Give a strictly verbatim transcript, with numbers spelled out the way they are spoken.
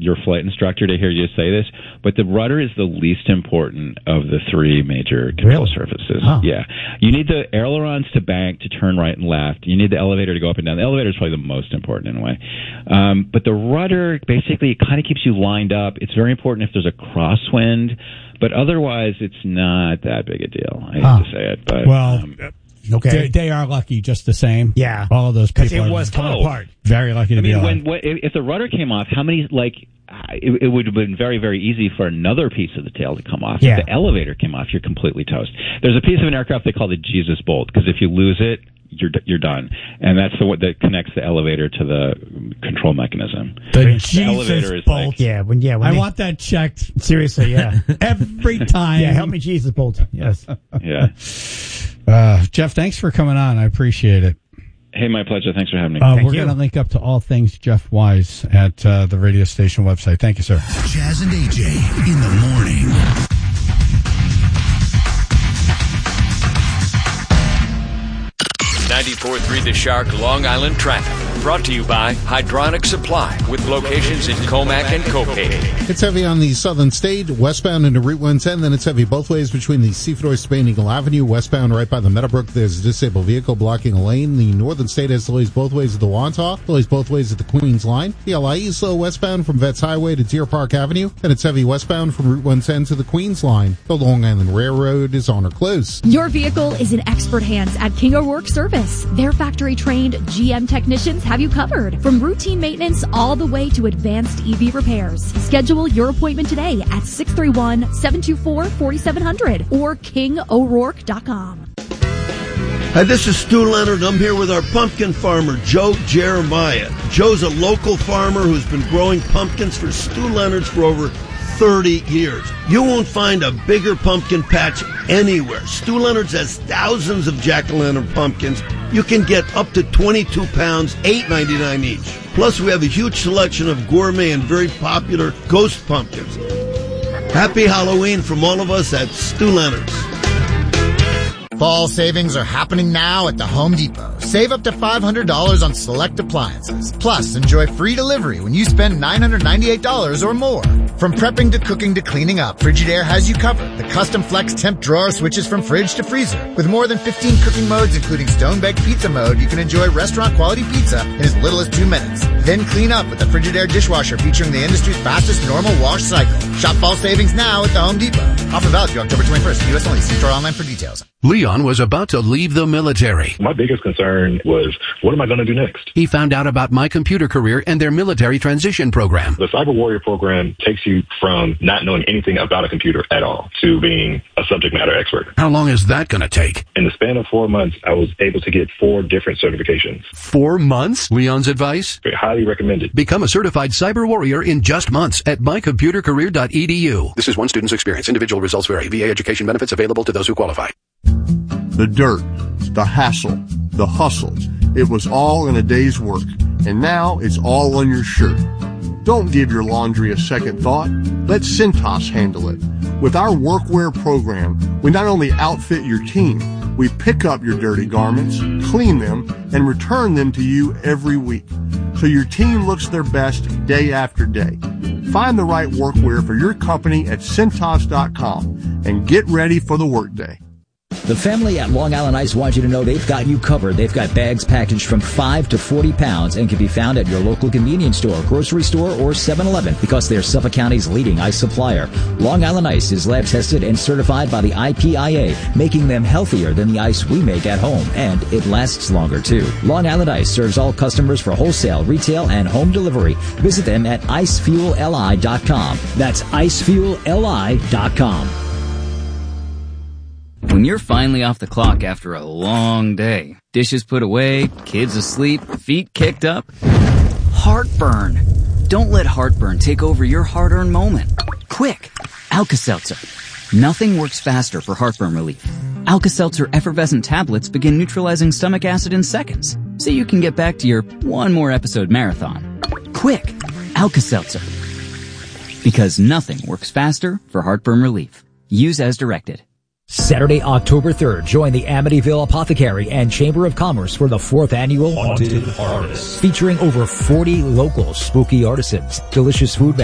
your flight instructor to hear you say this, but the rudder is the least important of the three major control really? surfaces. Oh. Yeah. You need the ailerons to bank, to turn right and left. You need the elevator to go up and down. The elevator is probably the most important in a way. Um, but the rudder, basically, it kind of keeps you lined up. It's very important if there's a crosswind, but otherwise, it's not that big a deal. I hate huh. to say it, but well, um, okay, they, they are lucky just the same. Yeah, all of those people. Because it was coming oh, apart. Very lucky to I be mean, alive. when, when if the rudder came off, how many like it, it would have been very very easy for another piece of the tail to come off. Yeah. If the elevator came off, you're completely toast. There's a piece of an aircraft they call the Jesus bolt, because if you lose it, you're you're done, and that's the one that connects the elevator to the control mechanism. The, the Jesus elevator is bolt. like, Yeah, when yeah, when I they, want that checked seriously. Yeah, every time. yeah. Help me, Jesus bolt. Yes. yeah. Uh, Jeff, thanks for coming on. I appreciate it. Hey, my pleasure. Thanks for having me. Uh, Thank we're you. going to link up to all things Jeff Wise at uh, the radio station website. Thank you, sir. Jazz and A J in the morning. ninety-four point three The Shark Long Island Traffic. Brought to you by Hydronic Supply, with locations in Comac and Copay. It's heavy on the southern state, westbound into Route one ten, then it's heavy both ways between the Seaford Spain Eagle Avenue, westbound right by the Meadowbrook. There's a disabled vehicle blocking a lane. The northern state has delays both ways at the Wantagh, delays both ways at the Queens line. The L I E is slow westbound from Vets Highway to Deer Park Avenue, and it's heavy westbound from Route one ten to the Queens line. The Long Island Railroad is on or closed. Your vehicle is in expert hands at King O'Rourke Service. Their factory-trained G M technicians have you covered, from routine maintenance all the way to advanced E V repairs. Schedule your appointment today at six three one, seven two four, four seven zero zero or king o'rourke dot com. Hi, this is Stu Leonard. I'm here with our pumpkin farmer, Joe Jeremiah. Joe's a local farmer who's been growing pumpkins for Stu Leonard's for over thirty years. You won't find a bigger pumpkin patch anywhere. Stu Leonard's has thousands of jack-o'-lantern pumpkins. You can get up to twenty-two pounds, eight ninety-nine each. Plus, we have a huge selection of gourmet and very popular ghost pumpkins. Happy Halloween from all of us at Stu Leonard's. Fall savings are happening now at the Home Depot. Save up to five hundred dollars on select appliances. Plus, enjoy free delivery when you spend nine hundred ninety-eight dollars or more. From prepping to cooking to cleaning up, Frigidaire has you covered. The custom flex temp drawer switches from fridge to freezer. With more than fifteen cooking modes, including stone-baked pizza mode, you can enjoy restaurant-quality pizza in as little as two minutes. Then clean up with the Frigidaire dishwasher featuring the industry's fastest normal wash cycle. Shop fall savings now at the Home Depot. Offer valid through October twenty-first. U S only. See store online for details. Leon was about to leave the military. My biggest concern was, what am I going to do next? He found out about My Computer Career and their military transition program. The Cyber Warrior program takes you from not knowing anything about a computer at all to being a subject matter expert. How long is that going to take? In the span of four months, I was able to get four different certifications. Four months? Leon's advice? Highly recommended. Become a certified cyber warrior in just months at my computer career dot e d u. This is one student's experience. Individual results vary. V A education benefits available to those who qualify. The dirt, the hassle, the hustle. It was all in a day's work, and now it's all on your shirt. Don't give your laundry a second thought. Let Cintas handle it. With our workwear program, we not only outfit your team, we pick up your dirty garments, clean them, and return them to you every week, so your team looks their best day after day. Find the right workwear for your company at Cintas dot com and get ready for the workday. The family at Long Island Ice wants you to know they've got you covered. They've got bags packaged from five to forty pounds and can be found at your local convenience store, grocery store, or seven eleven because they're Suffolk County's leading ice supplier. Long Island Ice is lab tested and certified by the I P I A, making them healthier than the ice we make at home, and it lasts longer too. Long Island Ice serves all customers for wholesale, retail, and home delivery. Visit them at ice fuel l i dot com. That's ice fuel l i dot com. When you're finally off the clock after a long day, dishes put away, kids asleep, feet kicked up, heartburn. Don't let heartburn take over your hard-earned moment. Quick, Alka-Seltzer. Nothing works faster for heartburn relief. Alka-Seltzer effervescent tablets begin neutralizing stomach acid in seconds, so you can get back to your one more episode marathon. Quick, Alka-Seltzer. Because nothing works faster for heartburn relief. Use as directed. Saturday, October third, join the Amityville Apothecary and Chamber of Commerce for the fourth annual Haunted Harvest, featuring over forty local spooky artisans, delicious food